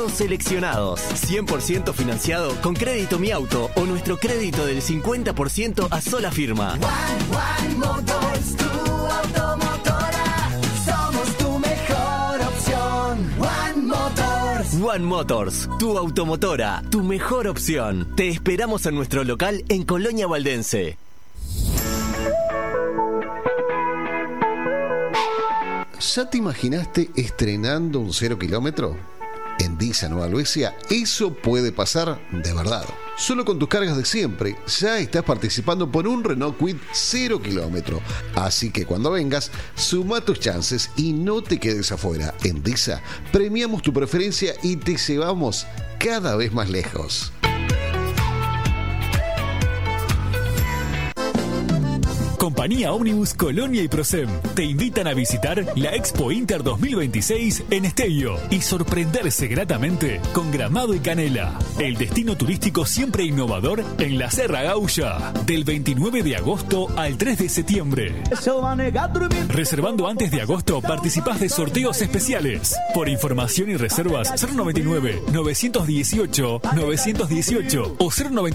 Seleccionados, 100% financiado con Crédito Mi Auto o nuestro crédito del 50% a sola firma. One Motors, tu automotora, somos tu mejor opción. One Motors. One Motors, tu automotora, tu mejor opción. Te esperamos en nuestro local en Colonia Valdense. ¿Ya te imaginaste estrenando un 0 kilómetro? En Disa Nueva Albesia, eso puede pasar de verdad. Solo con tus cargas de siempre, ya estás participando por un Renault Kwid 0 kilómetro. Así que cuando vengas, suma tus chances y no te quedes afuera. En Disa, premiamos tu preferencia y te llevamos cada vez más lejos. Compañía Ómnibus Colonia y Prosem te invitan a visitar la Expo Inter 2026 en Esteio y sorprenderse gratamente con Gramado y Canela, el destino turístico siempre innovador en la Serra Gaulla, del 29 de agosto al 3 de septiembre. Reservando antes de agosto participás de sorteos especiales. Por información y reservas 099-918-918 o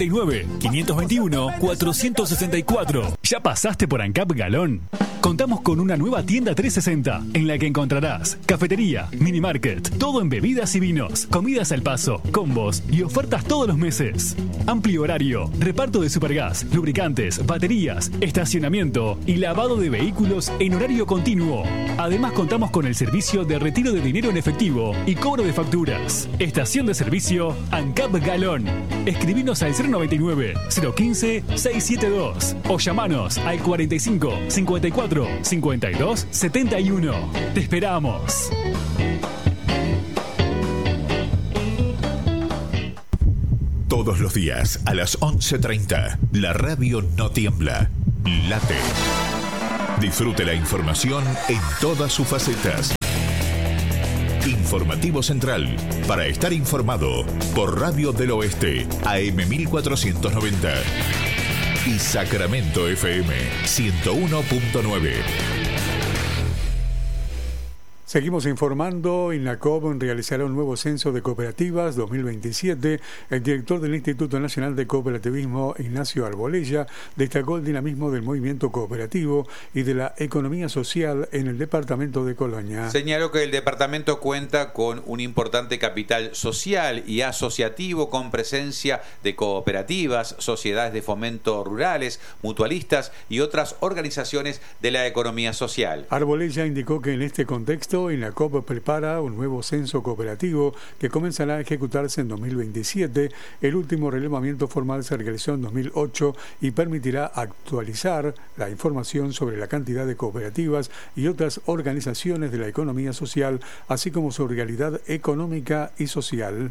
099-521-464. ¿Ya pasaste por ANCAP Galón? Contamos con una nueva tienda 360 en la que encontrarás cafetería, mini market, todo en bebidas y vinos, comidas al paso, combos y ofertas todos los meses. Amplio horario, reparto de supergas, lubricantes, baterías, estacionamiento y lavado de vehículos en horario continuo. Además contamos con el servicio de retiro de dinero en efectivo y cobro de facturas. Estación de servicio ANCAP Galón. Escribinos al 099 015 672 o llamanos al 45 54 52 71. Te esperamos. Todos los días a las 11:30, la radio no tiembla, late. Disfrute la información en todas sus facetas. Informativo Central, para estar informado, por Radio del Oeste, AM 1490. Y Sacramento FM 101.9. Seguimos informando. INACOP realizará un nuevo censo de cooperativas 2027. El director del Instituto Nacional de Cooperativismo, Ignacio Arbolella, destacó el dinamismo del movimiento cooperativo y de la economía social en el departamento de Colonia. Señaló que el departamento cuenta con un importante capital social y asociativo con presencia de cooperativas, sociedades de fomento rurales, mutualistas y otras organizaciones de la economía social. Arbolella indicó que en este contexto INACOP prepara un nuevo censo cooperativo que comenzará a ejecutarse en 2027. El último relevamiento formal se realizó en 2008 y permitirá actualizar la información sobre la cantidad de cooperativas y otras organizaciones de la economía social, así como su realidad económica y social.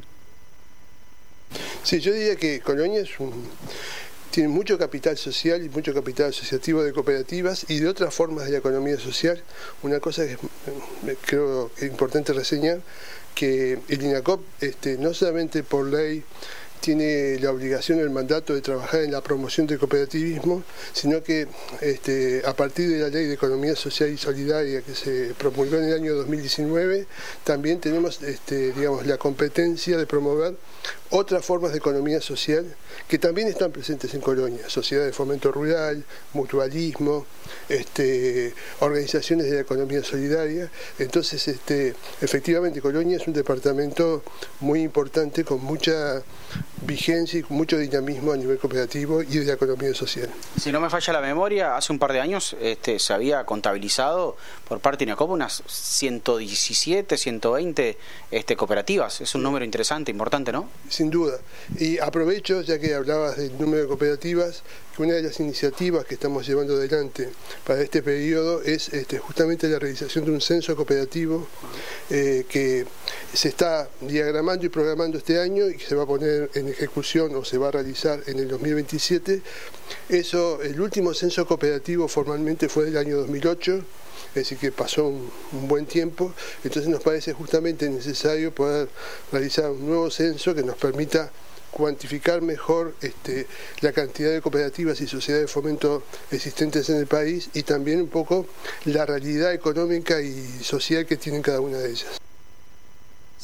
Sí, yo diría que Colonia tiene mucho capital social y mucho capital asociativo de cooperativas y de otras formas de la economía social. Una cosa que creo que es importante reseñar, que el INACOP no solamente por ley tiene la obligación, el mandato de trabajar en la promoción del cooperativismo, sino que a partir de la Ley de Economía Social y Solidaria que se promulgó en el año 2019, también tenemos la competencia de promover otras formas de economía social que también están presentes en Colonia: sociedades de fomento rural, mutualismo, organizaciones de la economía solidaria. Entonces, efectivamente, Colonia es un departamento muy importante, con mucha vigencia y con mucho dinamismo a nivel cooperativo y de la economía social. Si no me falla la memoria, hace un par de años se había contabilizado por parte de INACOP unas 117, 120 cooperativas. Es un número interesante, importante, ¿no? Sin duda. Y aprovecho, ya que hablabas del número de cooperativas, que una de las iniciativas que estamos llevando adelante para este periodo es justamente la realización de un censo cooperativo que se está diagramando y programando este año y que se va a poner en ejecución o se va a realizar en el 2027. El último censo cooperativo formalmente fue del año 2008, es decir, que pasó un buen tiempo. Entonces nos parece justamente necesario poder realizar un nuevo censo que nos permita cuantificar mejor la cantidad de cooperativas y sociedades de fomento existentes en el país, y también un poco la realidad económica y social que tienen cada una de ellas.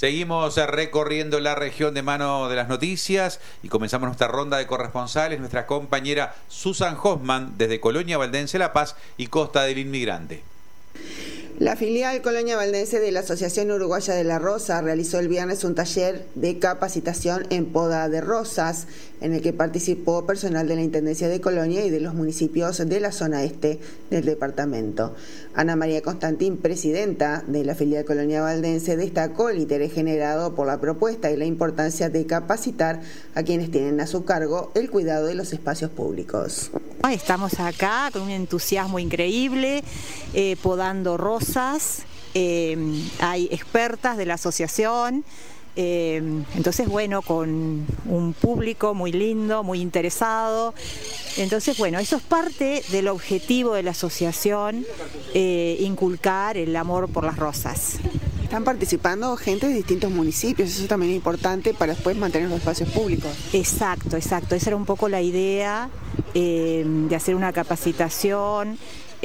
Seguimos recorriendo la región de mano de las noticias y comenzamos nuestra ronda de corresponsales. Nuestra compañera Susan Hoffman desde Colonia Valdense La Paz y Costa del Inmigrante. La filial Colonia Valdense de la Asociación Uruguaya de la Rosa realizó el viernes un taller de capacitación en poda de rosas, en el que participó personal de la Intendencia de Colonia y de los municipios de la zona este del departamento. Ana María Constantín, presidenta de la filial Colonia Valdense, destacó el interés generado por la propuesta y la importancia de capacitar a quienes tienen a su cargo el cuidado de los espacios públicos. Estamos acá con un entusiasmo increíble, podando rosas, hay expertas de la asociación, entonces bueno, con un público muy lindo, muy interesado. Entonces bueno, eso es parte del objetivo de la asociación, inculcar el amor por las rosas. Están participando gente de distintos municipios, eso también es importante para después mantener los espacios públicos. Exacto, esa era un poco la idea, de hacer una capacitación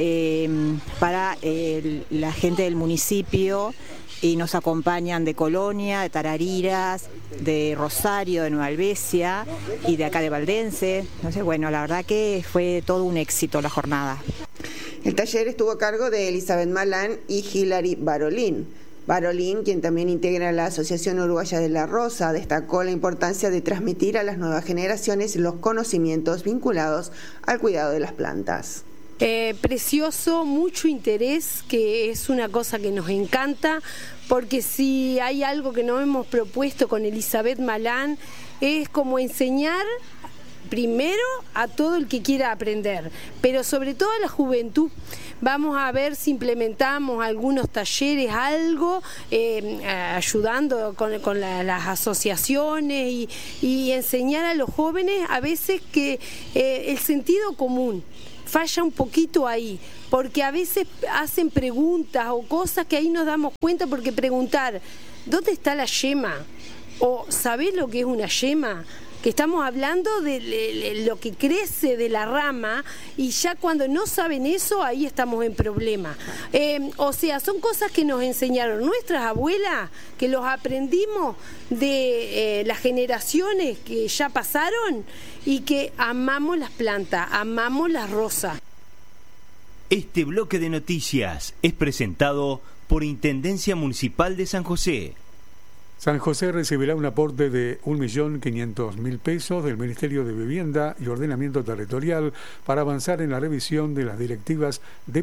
para la gente del municipio, y nos acompañan de Colonia, de Tarariras, de Rosario, de Nueva Albesia y de acá de Valdense. Entonces bueno, la verdad que fue todo un éxito la jornada. El taller estuvo a cargo de Elizabeth Malán y Hilary Barolín. Barolín, quien también integra la Asociación Uruguaya de la Rosa, destacó la importancia de transmitir a las nuevas generaciones los conocimientos vinculados al cuidado de las plantas. Precioso, mucho interés, que es una cosa que nos encanta, porque si hay algo que nos hemos propuesto con Elizabeth Malán es como enseñar primero a todo el que quiera aprender, pero sobre todo a la juventud. Vamos a ver si implementamos algunos talleres, algo, ayudando con las asociaciones y enseñar a los jóvenes a veces que el sentido común falla un poquito ahí, porque a veces hacen preguntas o cosas que ahí nos damos cuenta, porque preguntar, ¿dónde está la yema? ¿O sabés lo que es una yema? Que estamos hablando de lo que crece de la rama, y ya cuando no saben eso, ahí estamos en problema. O sea, son cosas que nos enseñaron nuestras abuelas, que los aprendimos de las generaciones que ya pasaron y que amamos las plantas, amamos las rosas. Este bloque de noticias es presentado por Intendencia Municipal de San José. San José recibirá un aporte de 1.500.000 pesos del Ministerio de Vivienda y Ordenamiento Territorial para avanzar en la revisión de las directrices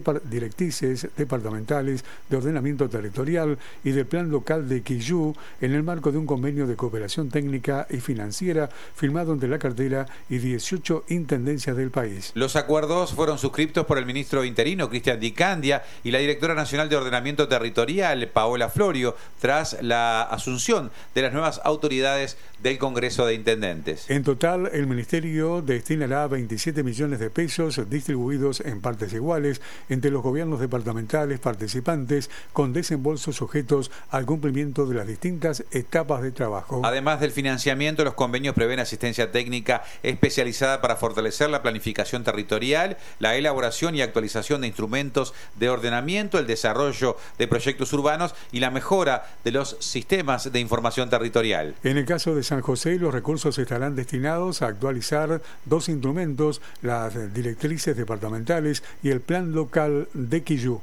departamentales de ordenamiento territorial y del Plan Local de Quillú, en el marco de un convenio de cooperación técnica y financiera firmado entre la cartera y 18 intendencias del país. Los acuerdos fueron suscriptos por el ministro interino Cristian Di Candia y la directora nacional de Ordenamiento Territorial Paola Florio, tras la asunción de las nuevas autoridades del Congreso de Intendentes. En total, el Ministerio destinará 27 millones de pesos distribuidos en partes iguales entre los gobiernos departamentales participantes, con desembolsos sujetos al cumplimiento de las distintas etapas de trabajo. Además del financiamiento, los convenios prevén asistencia técnica especializada para fortalecer la planificación territorial, la elaboración y actualización de instrumentos de ordenamiento, el desarrollo de proyectos urbanos y la mejora de los sistemas de información territorial. En el caso de San José, los recursos estarán destinados a actualizar 2 instrumentos, las directrices departamentales y el Plan Local de Quillú.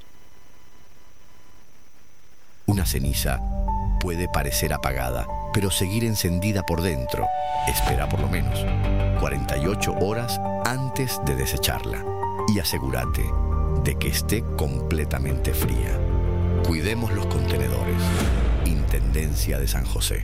Una ceniza puede parecer apagada, pero seguir encendida por dentro. Espera por lo menos 48 horas antes de desecharla y asegúrate de que esté completamente fría. Cuidemos los contenedores. Intendencia de San José.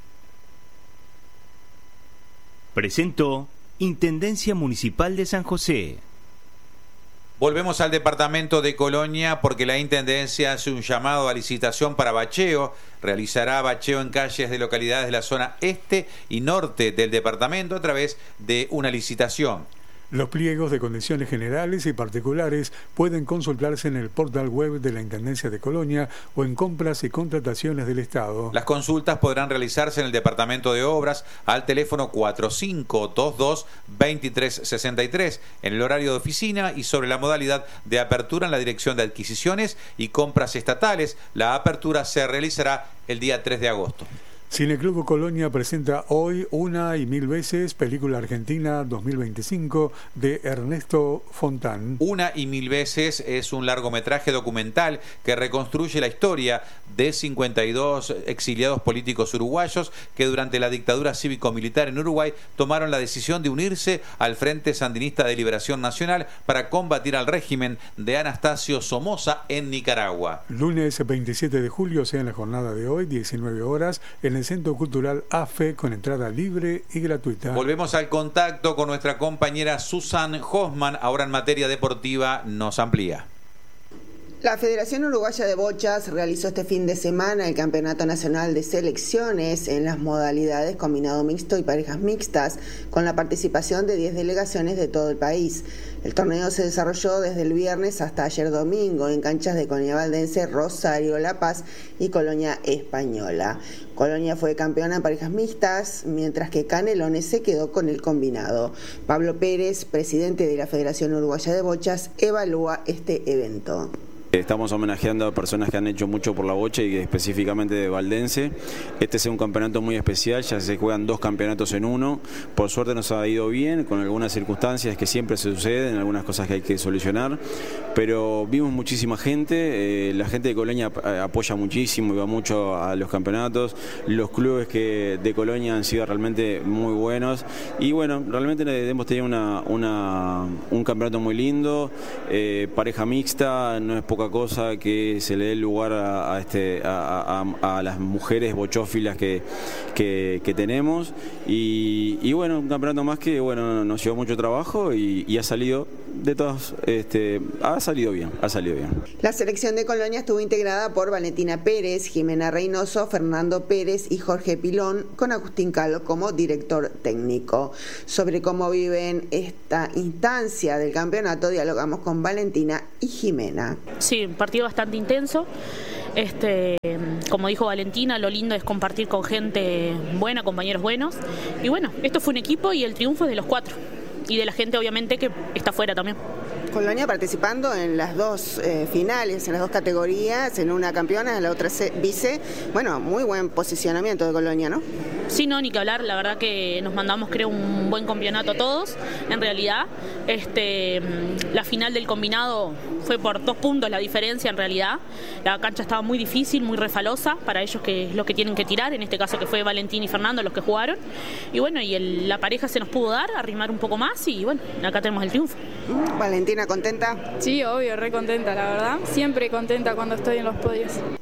Presentó Intendencia Municipal de San José. Volvemos al departamento de Colonia porque la Intendencia hace un llamado a licitación para bacheo. Realizará bacheo en calles de localidades de la zona este y norte del departamento a través de una licitación. Los pliegos de condiciones generales y particulares pueden consultarse en el portal web de la Intendencia de Colonia o en compras y contrataciones del Estado. Las consultas podrán realizarse en el Departamento de Obras al teléfono 4522-2363 en el horario de oficina y sobre la modalidad de apertura en la Dirección de Adquisiciones y Compras Estatales. La apertura se realizará el día 3 de agosto. Cineclub Colonia presenta hoy Una y Mil Veces, película argentina 2025 de Ernesto Fontán. Una y Mil Veces es un largometraje documental que reconstruye la historia de 52 exiliados políticos uruguayos que durante la dictadura cívico-militar en Uruguay tomaron la decisión de unirse al Frente Sandinista de Liberación Nacional para combatir al régimen de Anastasio Somoza en Nicaragua. Lunes 27 de julio, o sea en la jornada de hoy, 19 horas, en el Centro Cultural AFE con entrada libre y gratuita. Volvemos al contacto con nuestra compañera Susan Hoffman, ahora en materia deportiva nos amplía. La Federación Uruguaya de Bochas realizó este fin de semana el Campeonato Nacional de Selecciones en las modalidades combinado mixto y parejas mixtas, con la participación de 10 delegaciones de todo el país. El torneo se desarrolló desde el viernes hasta ayer domingo en canchas de Colonia Valdense, Rosario, La Paz y Colonia Española. Colonia fue campeona en parejas mixtas, mientras que Canelones se quedó con el combinado. Pablo Pérez, presidente de la Federación Uruguaya de Bochas, evalúa este evento. Estamos homenajeando a personas que han hecho mucho por la bocha y específicamente de Valdense. Este es un campeonato muy especial, ya se juegan 2 campeonatos en uno. Por suerte nos ha ido bien, con algunas circunstancias que siempre se suceden, algunas cosas que hay que solucionar, pero vimos muchísima gente, la gente de Colonia apoya muchísimo y va mucho a los campeonatos. Los clubes de Colonia han sido realmente muy buenos y bueno, realmente hemos tenido un campeonato muy lindo, pareja mixta, no es poca cosa que se le dé lugar a las mujeres bochófilas que tenemos y bueno, un campeonato más que bueno, nos llevó mucho trabajo y ha salido de todos, ha salido bien. La selección de Colonia estuvo integrada por Valentina Pérez, Jimena Reynoso, Fernando Pérez y Jorge Pilón, con Agustín Calo como director técnico. Sobre cómo viven esta instancia del campeonato dialogamos con Valentina y Jimena. Sí, un partido bastante intenso. Como dijo Valentina, lo lindo es compartir con gente buena, compañeros buenos. Y bueno, esto fue un equipo y el triunfo es de los 4. Y de la gente obviamente que está afuera también. Colonia participando en las 2 finales, en las 2 categorías, en una campeona, en la otra vice. Bueno, muy buen posicionamiento de Colonia, ¿no? Sí, no, ni que hablar. La verdad que nos mandamos, creo, un buen campeonato todos. En realidad, la final del combinado fue por 2 puntos la diferencia en realidad. La cancha estaba muy difícil, muy refalosa para ellos, que es lo que tienen que tirar. En este caso que fue Valentín y Fernando los que jugaron. Y bueno, la pareja se nos pudo dar, arrimar un poco más y bueno, acá tenemos el triunfo. Valentina, ¿contenta? Sí, obvio, re contenta, la verdad. Siempre contenta cuando estoy en los podios.